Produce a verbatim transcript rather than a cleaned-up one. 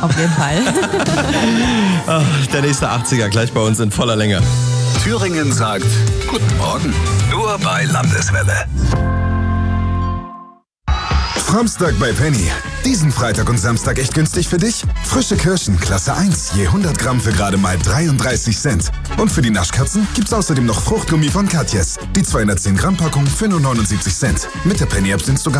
auf jeden Fall. Ach, der nächste achtziger gleich bei uns in voller Länge. Thüringen sagt Guten Morgen, nur bei Landeswelle. Samstag bei Penny. Diesen Freitag und Samstag echt günstig für dich? Frische Kirschen, Klasse eins, je hundert Gramm für gerade mal dreiunddreißig Cent. Und für die Naschkatzen gibt's außerdem noch Fruchtgummi von Katjes. Die zweihundertzehn Gramm Packung für nur neunundsiebzig Cent. Mit der Penny-App sind sogar